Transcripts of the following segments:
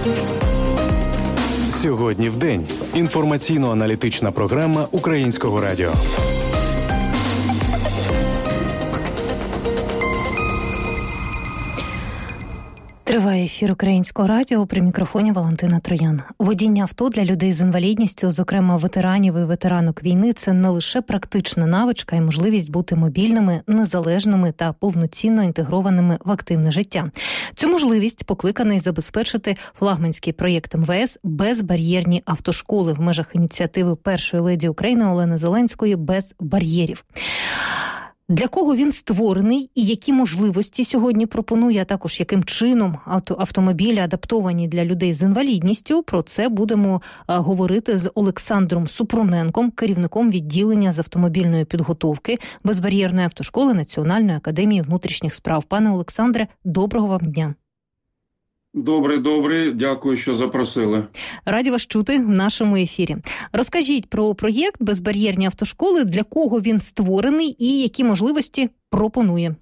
Сьогодні в день. Інформаційно-аналітична програма Українського радіо. Триває ефір Українського радіо, при мікрофоні Валентина Троян. Водіння авто для людей з інвалідністю, зокрема ветеранів і ветеранок війни, це не лише практична навичка і можливість бути мобільними, незалежними та повноцінно інтегрованими в активне життя. Цю можливість покликаний забезпечити флагманський проєкт МВС «Безбар'єрні автошколи» в межах ініціативи першої леді України Олени Зеленської «Без бар'єрів». Для кого він створений і які можливості сьогодні пропонує, а також яким чином автомобілі адаптовані для людей з інвалідністю, про це будемо говорити з Олександром Супруненком, керівником відділення з автомобільної підготовки безбар'єрної автошколи Національної академії внутрішніх справ. Пане Олександре, доброго вам дня. Добрий. Дякую, що запросили. Раді вас чути в нашому ефірі. Розкажіть про проєкт «Безбар'єрні автошколи», для кого він створений і які можливості пропонує.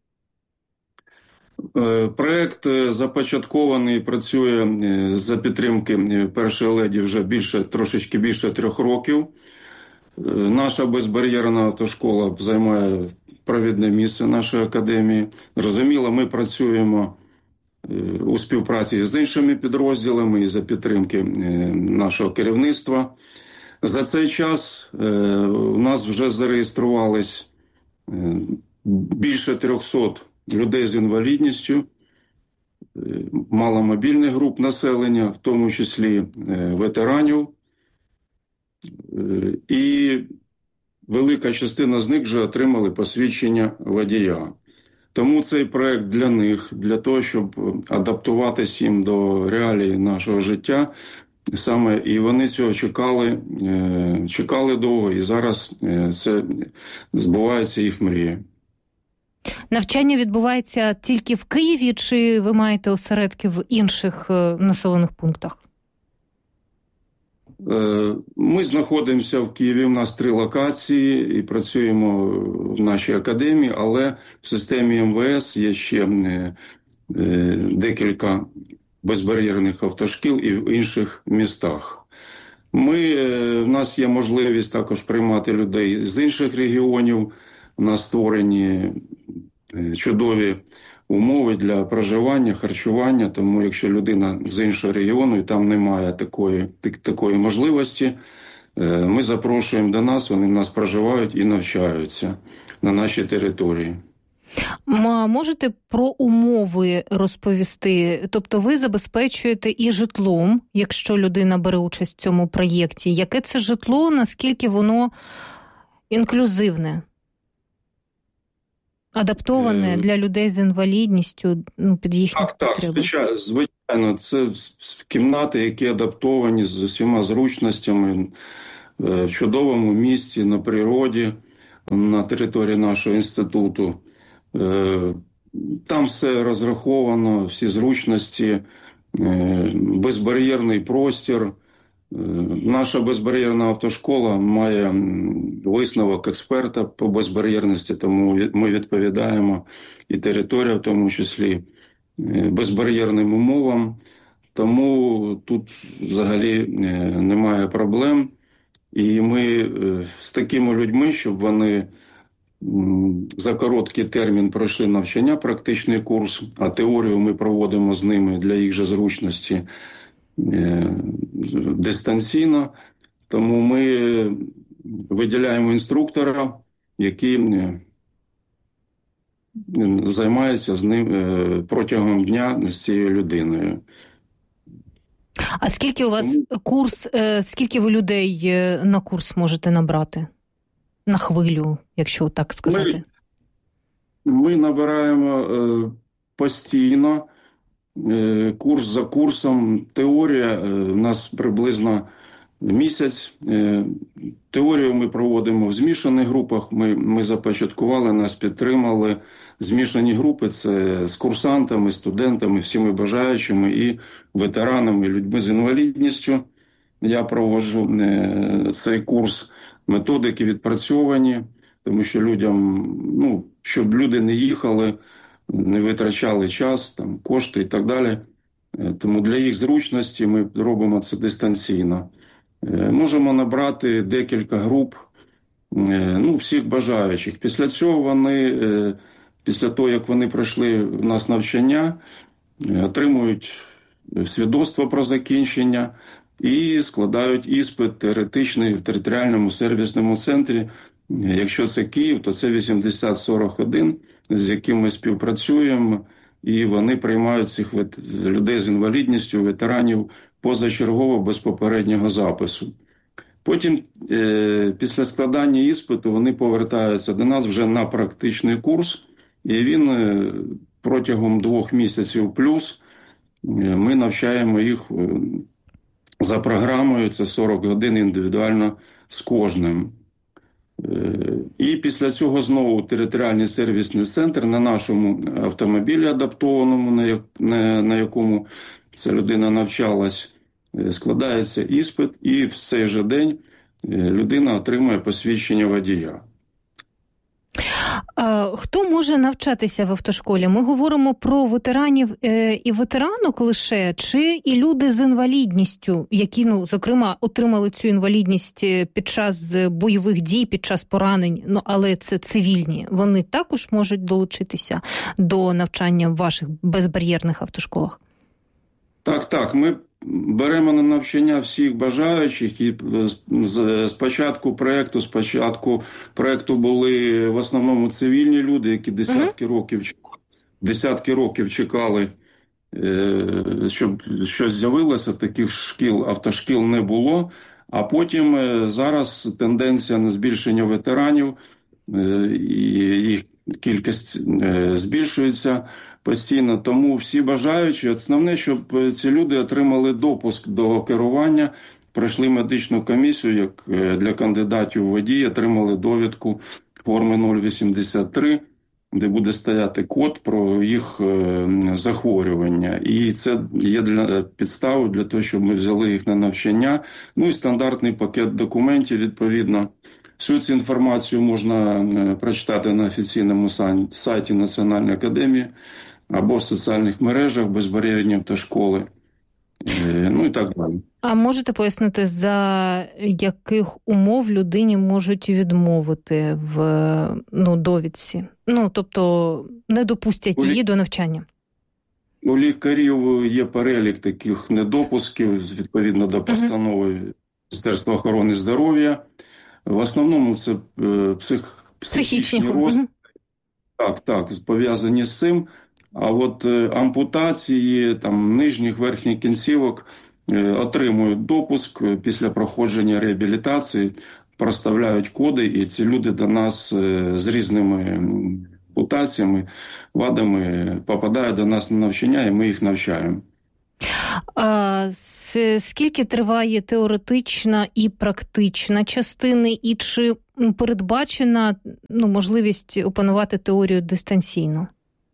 Проєкт започаткований, працює за підтримки першої леді вже трошечки більше 3 років. Наша безбар'єрна автошкола займає провідне місце нашої академії. Зрозуміло, ми працюємо у співпраці з іншими підрозділами і за підтримки нашого керівництва. За цей час у нас вже зареєструвались більше 300 людей з інвалідністю, маломобільних груп населення, в тому числі ветеранів. І велика частина з них вже отримали посвідчення водія. Тому цей проект для них, для того, щоб адаптуватися їм до реалій нашого життя, саме і вони цього чекали довго, і зараз це збувається їх мрія. Навчання відбувається тільки в Києві, чи ви маєте осередки в інших населених пунктах? Ми знаходимося в Києві, у нас 3 локації і працюємо в нашій академії, але в системі МВС є ще декілька безбар'єрних автошкіл і в інших містах. У нас є можливість також приймати людей з інших регіонів, у нас створені чудові умови для проживання, харчування, тому якщо людина з іншого регіону і там немає такої можливості, ми запрошуємо до нас, вони в нас проживають і навчаються на нашій території. Можете про умови розповісти? Тобто ви забезпечуєте і житлом, якщо людина бере участь в цьому проєкті. Яке це житло, наскільки воно інклюзивне? Адаптоване для людей з інвалідністю, під їхні потреби? Так, звичайно. Це кімнати, які адаптовані з усіма зручностями в чудовому місці, на природі, на території нашого інституту. Там все розраховано, всі зручності, безбар'єрний простір. Наша безбар'єрна автошкола має висновок експерта по безбар'єрності, тому ми відповідаємо і територія, в тому числі безбар'єрним умовам. Тому тут взагалі немає проблем. І ми з такими людьми, щоб вони за короткий термін пройшли навчання, практичний курс, а теорію ми проводимо з ними для їх же зручності дистанційно. Тому ми виділяємо інструктора, який займається з ним протягом дня з цією людиною. А скільки у вас скільки ви людей на курс можете набрати? На хвилю, якщо так сказати? Ми набираємо постійно, курс за курсом. Теорія у нас приблизно місяць. Теорію ми проводимо в змішаних групах. Ми започаткували, нас підтримали. Змішані групи – це з курсантами, студентами, всіми бажаючими і ветеранами, людьми з інвалідністю. Я проводжу цей курс, методики відпрацьовані, тому що людям, щоб люди не їхали, не витрачали час, кошти і так далі. Тому для їх зручності ми робимо це дистанційно. Можемо набрати декілька груп, всіх бажаючих. Після цього вони, після того, як вони пройшли в нас навчання, отримують свідоцтво про закінчення і складають іспит теоретичний в територіальному сервісному центрі. Якщо це Київ, то це 8041, з яким ми співпрацюємо, і вони приймають цих людей з інвалідністю, ветеранів позачергово без попереднього запису. Потім, після складання іспиту, вони повертаються до нас вже на практичний курс, і він протягом 2 місяців плюс ми навчаємо їх за програмою, це 40 годин індивідуально з кожним. І після цього знову територіальний сервісний центр на нашому автомобілі адаптованому, на якому ця людина навчалась, складається іспит, і в цей же день людина отримує посвідчення водія. Хто може навчатися в автошколі? Ми говоримо про ветеранів і ветеранок лише, чи і люди з інвалідністю, які, зокрема, отримали цю інвалідність під час бойових дій, під час поранень, але це цивільні, вони також можуть долучитися до навчання в ваших безбар'єрних автошколах? Так, ми беремо на навчання всіх бажаючих, і з початку проєкту були в основному цивільні люди, які десятки років чекали, щоб щось з'явилося, таких автошкіл не було, а потім зараз тенденція на збільшення ветеранів, і їх кількість збільшується постійно, тому всі бажаючі, основне, щоб ці люди отримали допуск до керування, пройшли медичну комісію, як для кандидатів у водії, отримали довідку форми 083, де буде стояти код про їх захворювання. І це є підставою для того, щоб ми взяли їх на навчання. І стандартний пакет документів, відповідно. Всю цю інформацію можна прочитати на офіційному сайті Національної академії або в соціальних мережах безбар'єрні автошколи, і так далі. А можете пояснити, за яких умов людині можуть відмовити в довідці? Тобто не допустять її до навчання? У лікарів є перелік таких недопусків, відповідно до постанови Міністерства охорони здоров'я. В основному це психічні розлади. Так, пов'язані з цим. А от ампутації, нижніх, верхніх кінцівок отримують допуск після проходження реабілітації, проставляють коди, і ці люди до нас з різними ампутаціями, вадами попадають до нас на навчання, і ми їх навчаємо. Скільки триває теоретична і практична частини, і чи передбачена можливість опанувати теорію дистанційно?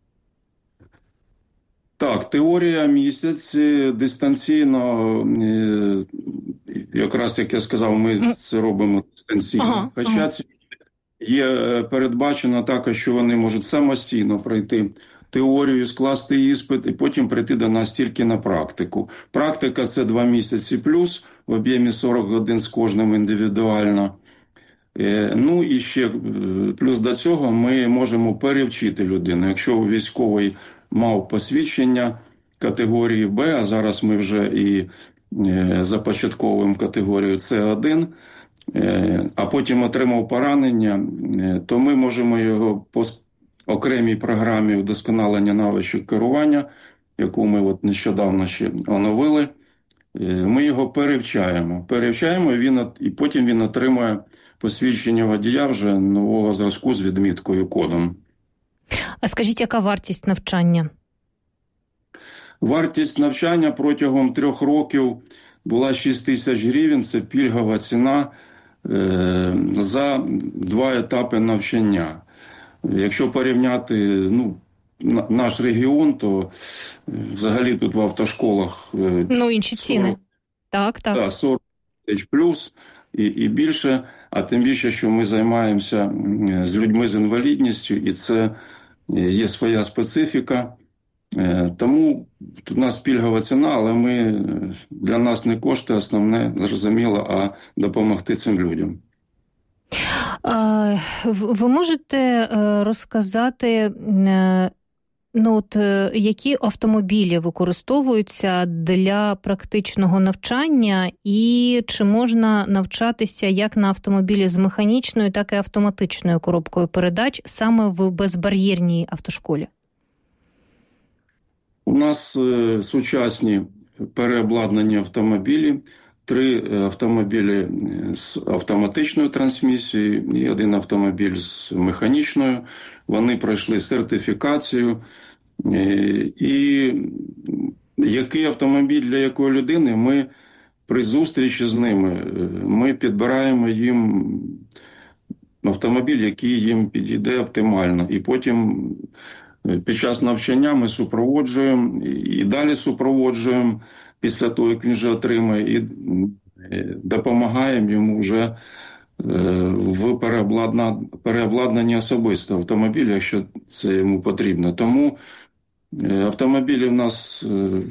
Так, теорія місяць, дистанційно, якраз як я сказав, ми це робимо дистанційно. Хоча це є передбачено також, що вони можуть самостійно пройти теорію, скласти іспит і потім прийти до нас тільки на практику. Практика – це 2 місяці плюс, в об'ємі 40 годин з кожним індивідуально. І ще плюс до цього ми можемо перевчити людину. Якщо військовий мав посвідчення категорії Б, а зараз ми вже і започатковуємо категорію С1, а потім отримав поранення, то ми можемо його по окремій програмі вдосконалення навичок керування, яку ми нещодавно ще оновили, ми його перевчаємо, і потім він отримує посвідчення водія вже нового зразку з відміткою кодом. А скажіть, яка вартість навчання? Вартість навчання протягом 3 років була 6 тисяч гривень, це пільгова ціна за 2 етапи навчання. Якщо порівняти наш регіон, то взагалі тут в автошколах інші ціни. 40 тисяч плюс і більше, а тим більше, що ми займаємося з людьми з інвалідністю, і це є своя специфіка. Тому у нас пільгова ціна, але для нас не кошти основне, зрозуміло, а допомогти цим людям. Ви можете розказати, які автомобілі використовуються для практичного навчання, і чи можна навчатися як на автомобілі з механічною, так і автоматичною коробкою передач саме в безбар'єрній автошколі? У нас сучасні переобладнані автомобілі, 3 автомобілі з автоматичною трансмісією і 1 автомобіль з механічною. Вони пройшли сертифікацію. І який автомобіль для якої людини, ми при зустрічі з ними, ми підбираємо їм автомобіль, який їм підійде оптимально. І потім під час навчання ми супроводжуємо і далі супроводжуємо після того, як він вже отримає, і допомагаємо йому вже в переобладнанні особисто автомобіля, якщо це йому потрібно. Тому автомобілі в нас,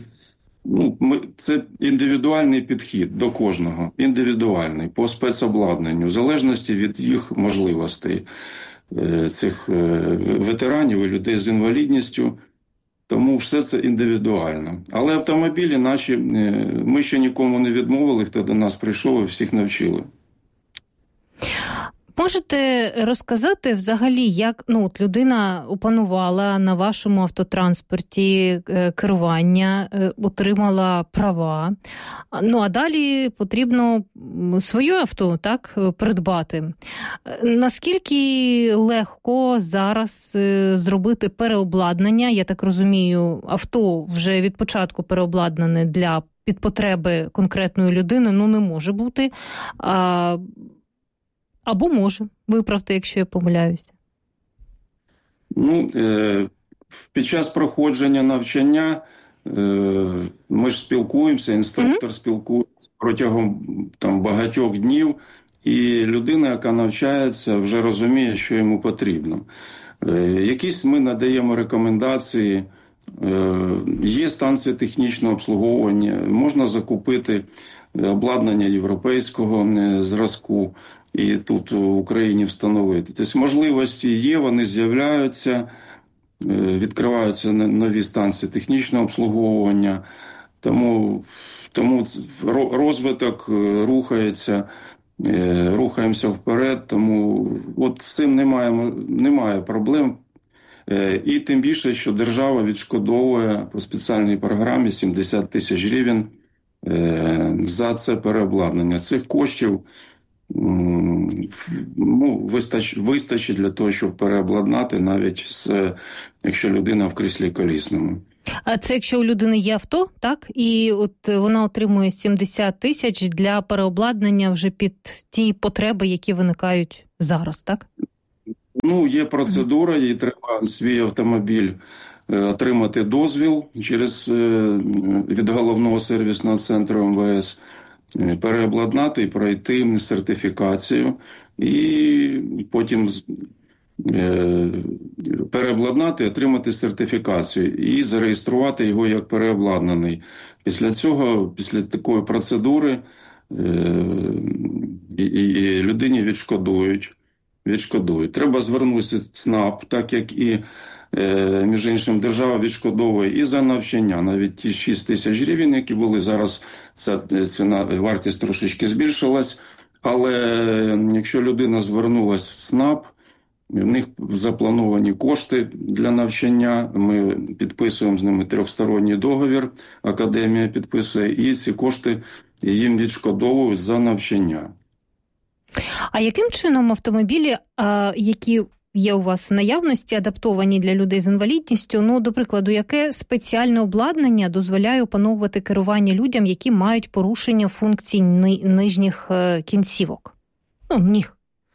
це індивідуальний підхід до кожного, індивідуальний, по спецобладнанню, в залежності від їх можливостей, цих ветеранів і людей з інвалідністю. Тому все це індивідуально. Але автомобілі наші, ми ще нікому не відмовили, хто до нас прийшов і всіх навчили. Можете розказати взагалі, як людина опанувала на вашому автотранспорті керування, отримала права, а далі потрібно своє авто, так, придбати. Наскільки легко зараз зробити переобладнання? Я так розумію, авто вже від початку переобладнане під потреби конкретної людини, не може бути. Або може. Виправте, якщо я помиляюся. Під час проходження навчання ми ж спілкуємося, інструктор спілкується протягом багатьох днів, і людина, яка навчається, вже розуміє, що йому потрібно. Якісь ми надаємо рекомендації, є станції технічного обслуговування, можна закупити обладнання європейського зразку і тут в Україні встановити. Тобто можливості є, вони з'являються, відкриваються нові станції технічного обслуговування, тому розвиток рухаємося вперед, тому з цим немає проблем. І тим більше, що держава відшкодовує по спеціальній програмі 70 тисяч гривень за це переобладнання. Цих коштів вистачить для того, щоб переобладнати, навіть якщо людина в кріслі колісному. А це якщо у людини є авто, так? І вона отримує 70 тисяч для переобладнання вже під ті потреби, які виникають зараз, так? Є процедура, їй треба свій автомобіль отримати дозвіл від головного сервісного центру МВС, переобладнати і пройти сертифікацію, і потім переобладнати, отримати сертифікацію і зареєструвати його як переобладнаний. Після цього, після такої процедури, і людині відшкодують. Треба звернутися в ЦНАП, так як і, між іншим, держава відшкодовує і за навчання. Навіть ті 6 тисяч гривень, які були, зараз ця вартість трошечки збільшилась. Але якщо людина звернулася в ЦНАП, в них заплановані кошти для навчання, ми підписуємо з ними 3-сторонній договір, академія підписує, і ці кошти їм відшкодовують за навчання. А яким чином автомобілі, які є у вас в наявності, адаптовані для людей з інвалідністю, до прикладу, яке спеціальне обладнання дозволяє опановувати керування людям, які мають порушення функцій нижніх кінцівок? Ніг.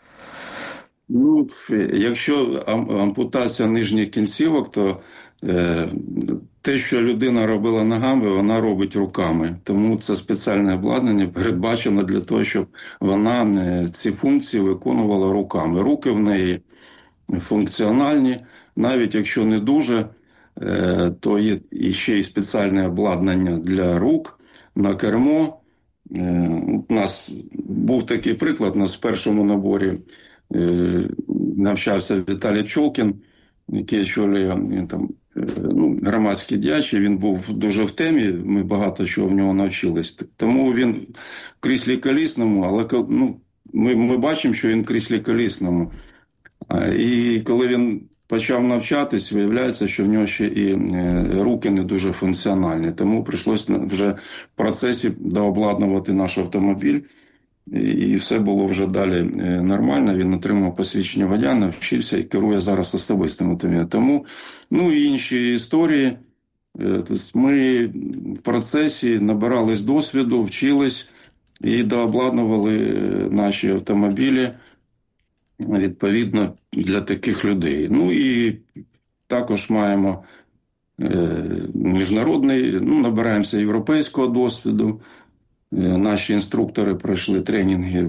Якщо ампутація нижніх кінцівок, то те, що людина робила ногами, вона робить руками. Тому це спеціальне обладнання передбачено для того, щоб вона ці функції виконувала руками. Руки в неї функціональні, навіть якщо не дуже то є ще й спеціальне обладнання для рук на кермо. У нас був такий приклад, у нас в першому наборі навчався Віталій Пчолкін, який очолює громадський діяч, він був дуже в темі, ми багато чого в нього навчились. Тому він в кріслі колісному, але ми бачимо, що він в кріслі колісному. І коли він почав навчатись, виявляється, що в нього ще і руки не дуже функціональні. Тому прийшлося вже в процесі дообладнувати наш автомобіль. І все було вже далі нормально. Він отримав посвідчення водія, навчився і керує зараз особистим автомобілем. Тому, і інші історії. Ми в процесі набирались досвіду, вчились і дообладнували наші автомобілі відповідно для таких людей. І також маємо міжнародний, набираємося європейського досвіду. Наші інструктори пройшли тренінги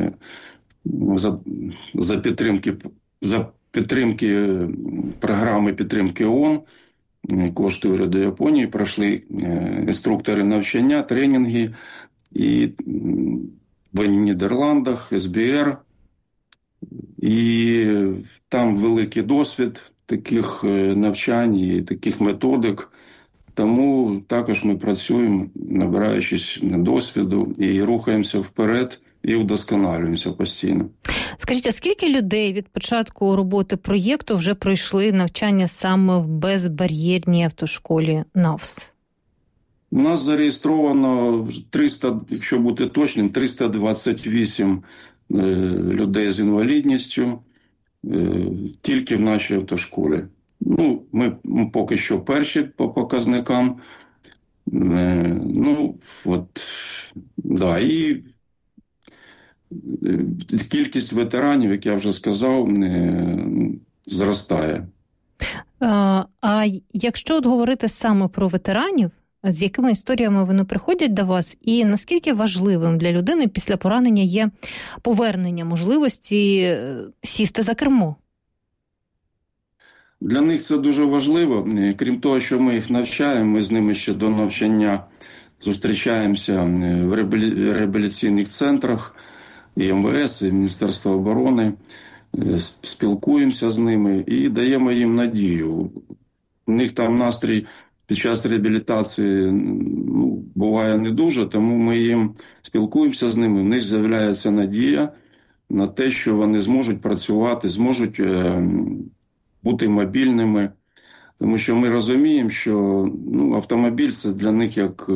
за підтримки програми підтримки ООН, кошти уряду Японії, пройшли інструктори навчання, тренінги і в Нідерландах, СБР. І там великий досвід таких навчань і таких методик. Тому також ми працюємо, набираючись досвіду, і рухаємося вперед, і вдосконалюємося постійно. Скажіть, а скільки людей від початку роботи проєкту вже пройшли навчання саме в безбар'єрній автошколі НАВС? У нас зареєстровано 300, якщо бути точним, 328 людей з інвалідністю тільки в нашій автошколі. Ми поки що перші по показникам. І кількість ветеранів, як я вже сказав, зростає. А якщо говорити саме про ветеранів, з якими історіями вони приходять до вас, і наскільки важливим для людини після поранення є повернення можливості сісти за кермо? Для них це дуже важливо. Крім того, що ми їх навчаємо, ми з ними ще до навчання зустрічаємося в реабілітаційних центрах і МВС, і Міністерства оборони, спілкуємося з ними і даємо їм надію. У них там настрій під час реабілітації буває не дуже, тому ми їм спілкуємося з ними, в них з'являється надія на те, що вони зможуть працювати, зможуть бути мобільними, тому що ми розуміємо, що автомобіль – це для них як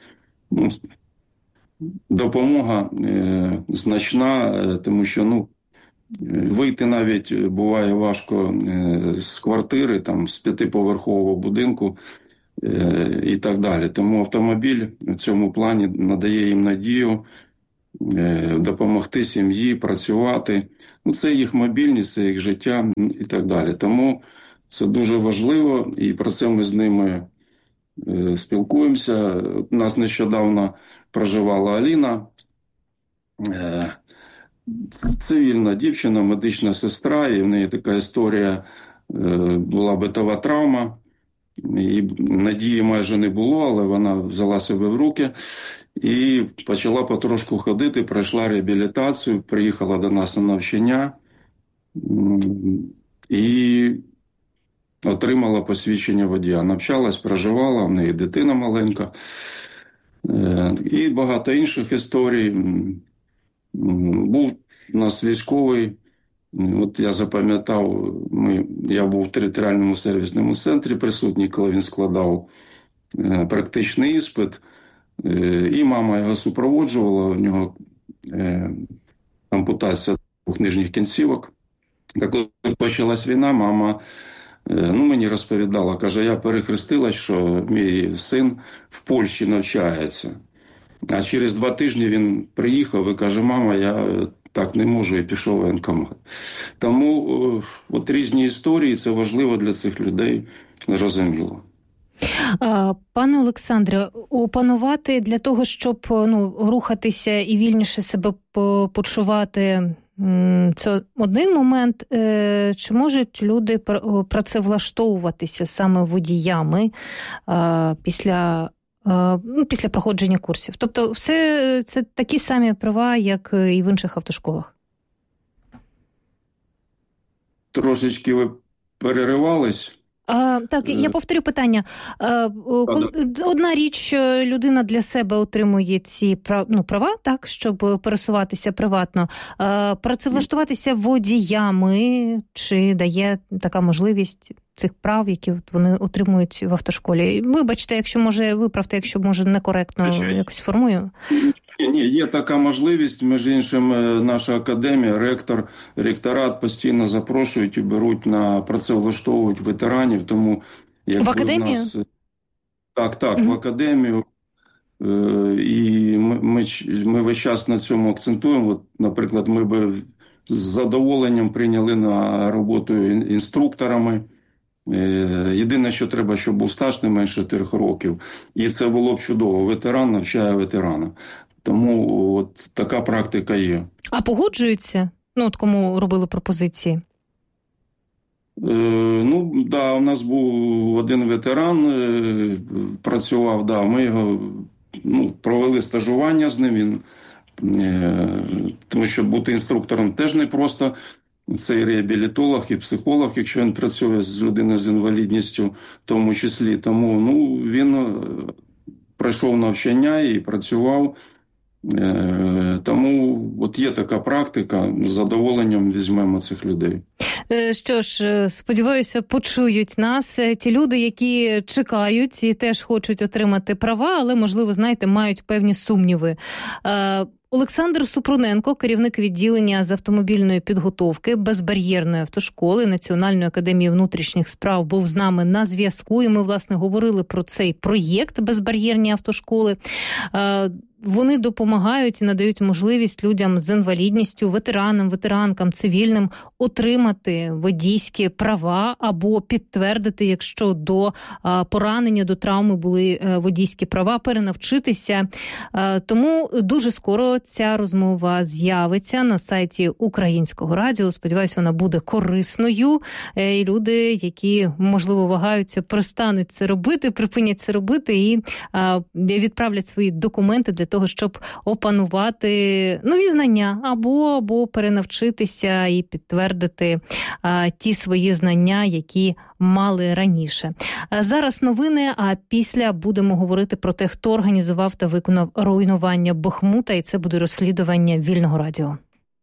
допомога значна, тому що вийти навіть буває важко з квартири, з 5-поверхового будинку і так далі. Тому автомобіль в цьому плані надає їм надію допомогти сім'ї, працювати. Це їх мобільність, це їх життя і так далі. Тому це дуже важливо, і про це ми з ними спілкуємося. У нас нещодавно проживала Аліна, цивільна дівчина, медична сестра, і в неї така історія, була битова травма, і надії майже не було, але вона взяла себе в руки і почала потрошку ходити, пройшла реабілітацію, приїхала до нас на навчання і отримала посвідчення водія. Навчалась, проживала, в неї дитина маленька. І багато інших історій. Був у нас військовий, я запам'ятав, я був в територіальному сервісному центрі присутній, коли він складав практичний іспит, і мама його супроводжувала, в нього ампутація 2 нижніх кінцівок. Коли почалась війна, мама мені розповідала, каже, я перехрестилась, що мій син в Польщі навчається. А через 2 тижні він приїхав і каже, мама, я так не можу, і пішов в воєнкомат. Тому різні історії, це важливо для цих людей, зрозуміло. Пане Олександре, опанувати для того, щоб рухатися і вільніше себе почувати Це один момент. Чи можуть люди працевлаштовуватися саме водіями після проходження курсів? Тобто все це такі самі права, як і в інших автошколах? Трошечки ви переривались. Так, я повторю питання. Одна річ, людина для себе отримує ці права, так, щоб пересуватися приватно. Працевлаштуватися водіями, чи дає така можливість цих прав, які вони отримують в автошколі? Вибачте, виправте, якщо некоректно якось формую. Ні, є така можливість. Між іншим, наша академія, ректорат постійно запрошують і беруть працевлаштовують ветеранів. Тому в академію? В академію. І ми весь час на цьому акцентуємо. От, наприклад, ми би з задоволенням прийняли на роботу інструкторами. Єдине, що треба, щоб був стаж не менше 4 років. І це було б чудово. Ветеран навчає ветерана. Тому от така практика є. А погоджуються? Кому робили пропозиції? У нас був один ветеран, працював, ми його провели стажування з ним. Тому що бути інструктором теж не просто. Це і реабілітолог, і психолог, якщо він працює з людиною з інвалідністю, в тому числі. Тому він пройшов навчання і працював. Тому от є така практика, з задоволенням візьмемо цих людей. Що ж, сподіваюся, почують нас ті люди, які чекають і теж хочуть отримати права, але, можливо, мають певні сумніви. Олександр Супруненко, керівник відділення з автомобільної підготовки безбар'єрної автошколи Національної академії внутрішніх справ, був з нами на зв'язку, і ми, власне, говорили про цей проєкт безбар'єрні автошколи. Вони допомагають і надають можливість людям з інвалідністю, ветеранам, ветеранкам, цивільним отримати водійські права або підтвердити, якщо до поранення, до травми були водійські права, перенавчитися. Тому дуже скоро ця розмова з'явиться на сайті Українського радіо. Сподіваюся, вона буде корисною. І люди, які, можливо, вагаються, перестануть це робити, припинять це робити і відправлять свої документи для того, щоб опанувати нові знання або перенавчитися і підтвердити ті свої знання, які мали раніше. Зараз новини, а після будемо говорити про те, хто організував та виконав руйнування Бахмута, і це буде розслідування Вільного радіо.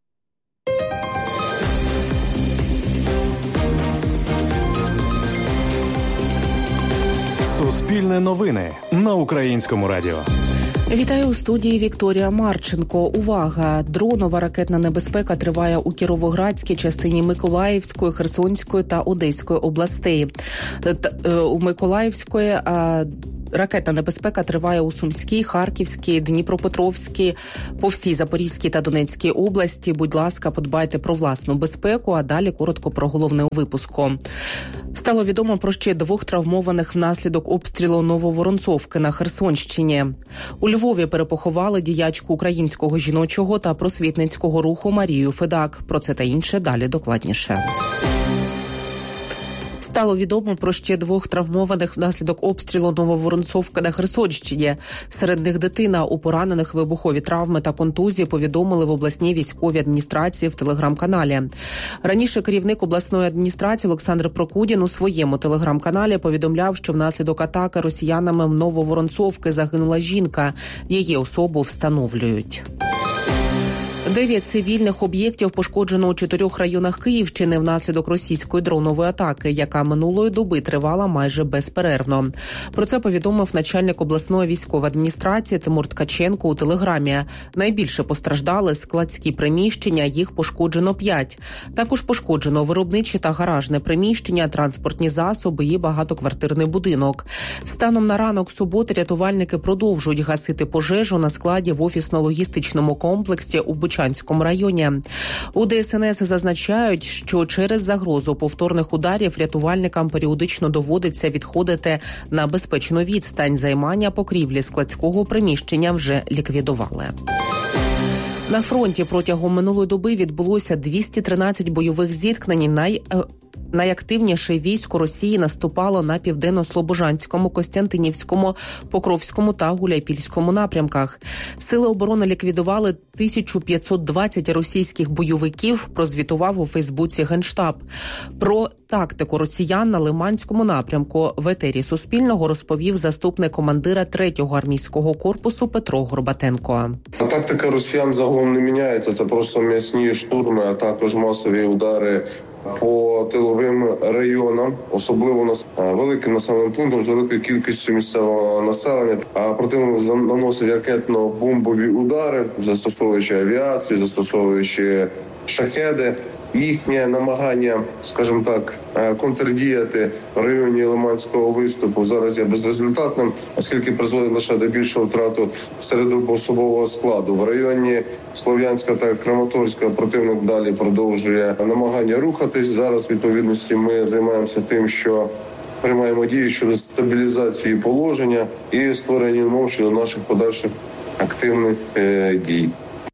Суспільне новини на Українському радіо. Вітаю у студії Вікторія Марченко. Увага! Дронова ракетна небезпека триває у Кіровоградській частині Миколаївської, Херсонської та Одеської областей. У Миколаївської ракетна небезпека триває у Сумській, Харківській, Дніпропетровській, по всій Запорізькій та Донецькій області. Будь ласка, подбайте про власну безпеку, а далі коротко про головне у випуску. Стало відомо про ще 2 травмованих внаслідок обстрілу Нововоронцовки на Херсонщині. У Львові перепоховали діячку українського жіночого та просвітницького руху Марію Федак. Про це та інше далі докладніше. Стало відомо про ще 2 травмованих внаслідок обстрілу Нововоронцовки на Херсонщині. Серед них дитина. У поранених вибухові травми та контузії повідомили в обласній військовій адміністрації в телеграм-каналі. Раніше керівник обласної адміністрації Олександр Прокудін у своєму телеграм-каналі повідомляв, що внаслідок атаки росіянами в Нововоронцовки загинула жінка. Її особу встановлюють. 9 цивільних об'єктів пошкоджено у 4 районах Київщини внаслідок російської дронової атаки, яка минулої доби тривала майже безперервно. Про це повідомив начальник обласної військової адміністрації Тимур Ткаченко у телеграмі. Найбільше постраждали складські приміщення, їх пошкоджено 5. Також пошкоджено виробничі та гаражне приміщення, транспортні засоби і багатоквартирний будинок. Станом на ранок суботи рятувальники продовжують гасити пожежу на складі в офісно-логістичному комплексі у Бучанському районі. У ДСНС зазначають, що через загрозу повторних ударів рятувальникам періодично доводиться відходити на безпечну відстань. Займання покрівлі складського приміщення вже ліквідували. На фронті протягом минулої доби відбулося 213 бойових зіткнень. Найактивніше військо Росії наступало на Південно-Слобожанському, Костянтинівському, Покровському та Гуляйпільському напрямках. Сили оборони ліквідували 1520 російських бойовиків, прозвітував у Фейсбуці Генштаб. Про тактику росіян на Лиманському напрямку в етері Суспільного розповів заступник командира 3-го армійського корпусу Петро Горбатенко. Тактика росіян загалом не міняється. Це просто м'ясні штурми, а також масові удари по тиловим районам, особливо великим населеним пунктом з великою кількістю місцевого населення. А противник наносить ракетно-бомбові удари, застосовуючи авіацію, застосовуючи шахеди. Їхнє намагання, скажімо так, контрдіяти в районі Лиманського виступу зараз є безрезультатним, оскільки призводить лише до більшого втрату серед особового складу. В районі Слов'янська та Краматорська противник далі продовжує намагання рухатись. Зараз, в відповідності, ми займаємося тим, що приймаємо дії щодо стабілізації положення і створення умов щодо наших подальших активних дій.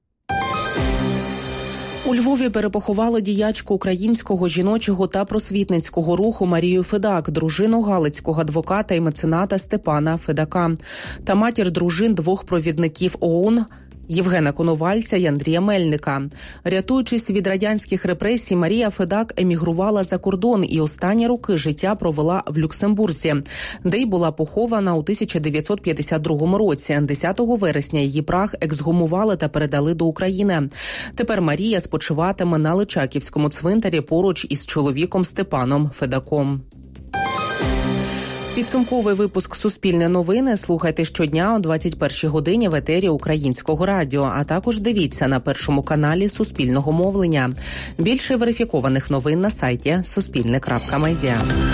У Львові перепоховали діячку українського жіночого та просвітницького руху Марію Федак, дружину галицького адвоката і мецената Степана Федака та матір дружин 2 провідників ОУН Євгена Коновальця і Андрія Мельника. Рятуючись від радянських репресій, Марія Федак емігрувала за кордон і останні роки життя провела в Люксембурзі, де й була похована у 1952 році. 10 вересня її прах ексгумували та передали до України. Тепер Марія спочиватиме на Личаківському цвинтарі поруч із чоловіком Степаном Федаком. Підсумковий випуск «Суспільне новини» слухайте щодня о 21-й годині в етері Українського радіо, а також дивіться на першому каналі Суспільного мовлення. Більше верифікованих новин на сайті suspilne.media.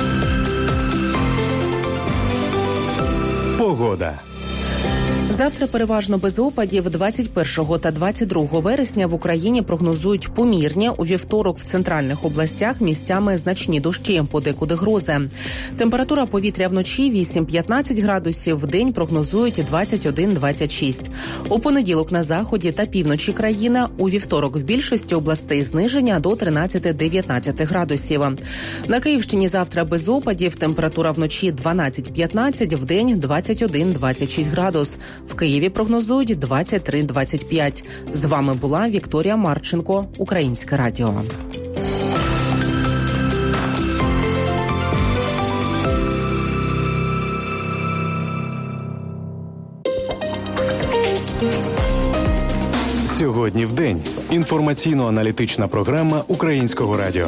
Погода. Завтра переважно без опадів. 21 та 22 вересня в Україні прогнозують помірні. У вівторок в центральних областях місцями значні дощі, подекуди грози. Температура повітря вночі 8-15 градусів, вдень прогнозують 21-26. У понеділок на заході та півночі країни, у вівторок в більшості областей зниження до 13-19 градусів. На Київщині завтра без опадів, температура вночі 12-15, вдень 21-26 градус. В Києві прогнозують 23-25. З вами була Вікторія Марченко, Українське радіо. Сьогодні в день. Інформаційно-аналітична програма Українського радіо.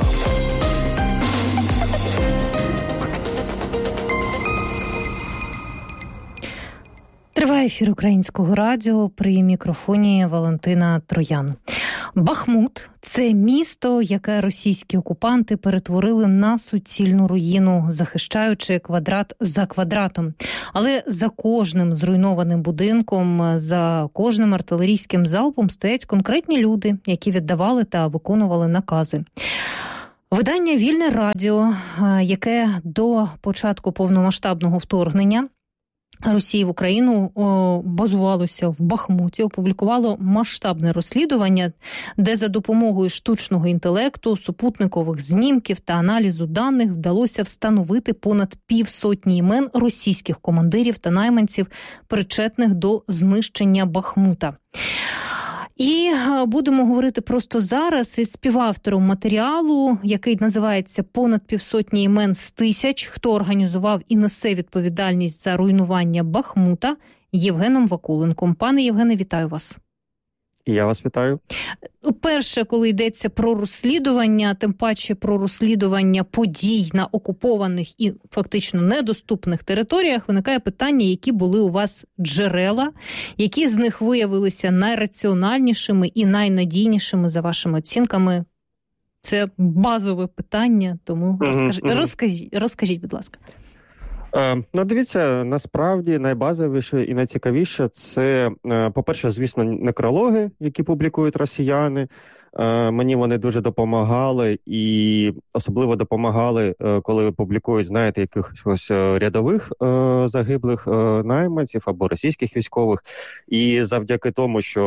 Триває ефір Українського радіо, при мікрофоні Валентина Троян. Бахмут – це місто, яке російські окупанти перетворили на суцільну руїну, захищаючи квадрат за квадратом. Але за кожним зруйнованим будинком, за кожним артилерійським залпом стоять конкретні люди, які віддавали та виконували накази. Видання «Вільне радіо», яке до початку повномасштабного вторгнення Росії в Україну базувалося в Бахмуті, опублікувало масштабне розслідування, де за допомогою штучного інтелекту, супутникових знімків та аналізу даних вдалося встановити понад 500 імен російських командирів та найманців, причетних до знищення Бахмута. І будемо говорити просто зараз із співавтором матеріалу, який називається «Понад 500 імен з 1000. Хто організував і несе відповідальність за руйнування Бахмута» Євгеном Вакуленком. Пане Євгене, вітаю вас. Я вас вітаю. Перше, коли йдеться про розслідування, тим паче про розслідування подій на окупованих і фактично недоступних територіях, виникає питання, які були у вас джерела, які з них виявилися найраціональнішими і найнадійнішими за вашими оцінками. Це базове питання, тому розкажіть, будь ласка. Ну, дивіться, насправді найбазовіше і найцікавіше – це, по-перше, звісно, некрологи, які публікують росіяни. Мені вони дуже допомагали, і особливо допомагали, коли публікують, знаєте, якихось рядових загиблих найманців або російських військових. І завдяки тому, що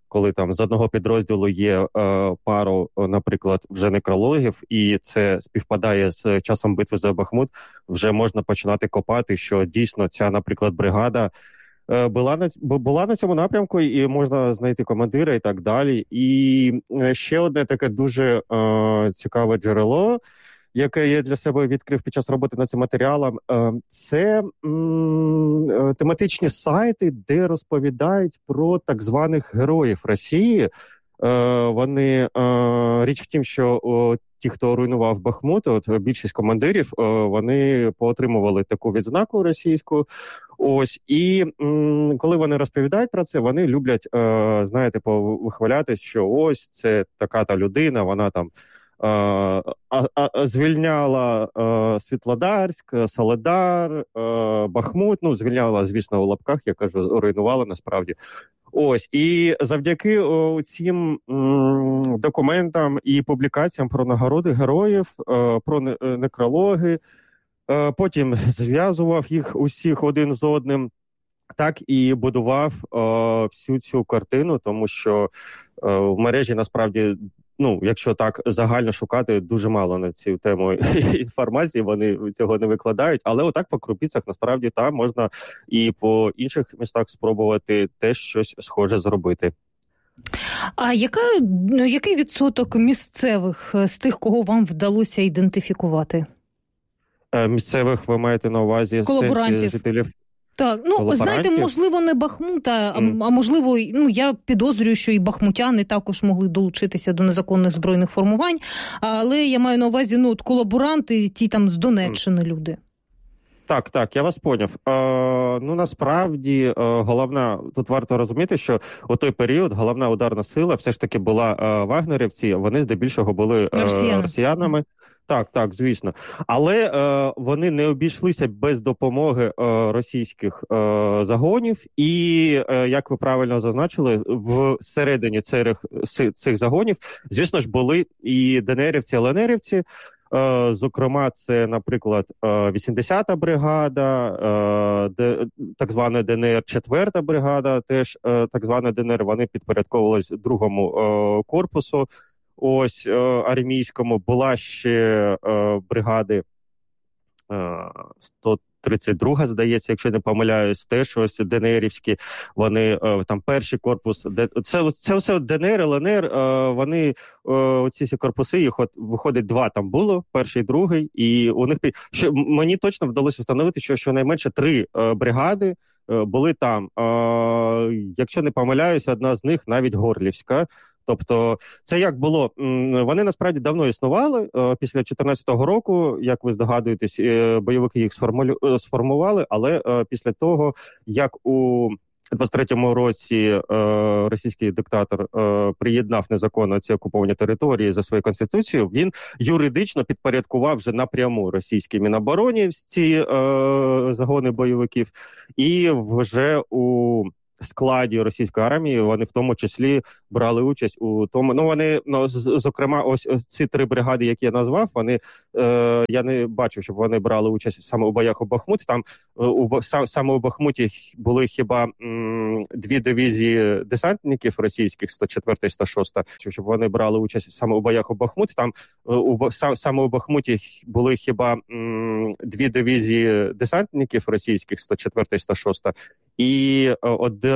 коли там з одного підрозділу є пару, наприклад, вже некрологів, і це співпадає з часом битви за Бахмут, вже можна починати копати, що дійсно ця, наприклад, бригада була на цьому напрямку, і можна знайти командира і так далі. І ще одне таке дуже цікаве джерело, яке я для себе відкрив під час роботи над цим матеріалом, це тематичні сайти, де розповідають про так званих героїв Росії. Вони, річ в тім, що ті, хто руйнував Бахмут, от більшість командирів, вони поотримували таку відзнаку російську. Ось, і коли вони розповідають про це, вони люблять, знаєте, вихвалятись, що ось це така-та людина, вона там звільняла Світлодарськ, Солидар, Бахмут, звільняла, звісно, у лапках, я кажу, руйнувала насправді. Ось, і завдяки цим документам і публікаціям про нагороди героїв, про некрологи, потім зв'язував їх усіх один з одним, так і будував всю цю картину, тому що в мережі насправді, якщо так загально шукати, дуже мало на цю тему інформації, вони цього не викладають, але отак по крупицях насправді там можна і по інших містах спробувати теж щось схоже зробити. А який відсоток місцевих з тих, кого вам вдалося ідентифікувати? Місцевих ви маєте на увазі колаборантів, жителів? Так, знаєте, можливо, не Бахмута, а можливо, я підозрюю, що і бахмутяни також могли долучитися до незаконних збройних формувань, але я маю на увазі, колаборанти, ті там з Донеччини люди. Так, я вас поняв. Насправді, тут варто розуміти, що у той період головна ударна сила все ж таки була вагнерівці, вони здебільшого були росіянами. Так, звісно. Але вони не обійшлися без допомоги російських загонів. І, як ви правильно зазначили, всередині цих загонів, звісно ж, були і ДНРівці, ЛНРівці. Зокрема, це, наприклад, 80-та бригада, так звана ДНР, 4-та бригада, теж так звана ДНР, вони підпорядковувалися другому корпусу. Ось армійському. Була ще бригади 132, здається, якщо не помиляюсь, теж ось ДНРівські, вони там перший корпус, це все ДНР, ЛНР, вони оці всі корпуси, їх виходить 2 там було, перший, другий, і у них, мені точно вдалося встановити, що щонайменше 3 бригади були там. Якщо не помиляюсь, одна з них навіть Горлівська. Тобто, це як було? Вони насправді давно існували. Після 2014 року, як ви здогадуєтесь, бойовики їх сформували, але після того, як у 23-му році російський диктатор приєднав незаконно ці окуповані території за своєю конституцією, він юридично підпорядкував вже напряму російській Мінобороні ці загони бойовиків, і вже у складі російської армії вони в тому числі брали участь у тому. Вони, зокрема, ось ці 3 бригади, які я назвав, вони, я не бачу, щоб вони брали участь саме у боях у Бахмуті. Там саме у Бахмуті були хіба 2 дивізії десантників російських, 104 і 106, щоб вони брали участь саме у боях у Бахмуті. Там саме у Бахмуті були хіба 2 дивізії десантників російських, 104 і 106, і